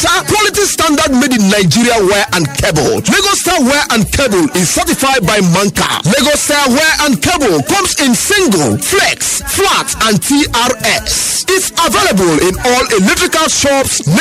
quality standard made in Nigeria wire and cable. Lagos Star wire and cable is certified by Manka. Lagos Star wire and cable comes in single, flex, flat, and TRS. It's available in all electrical shops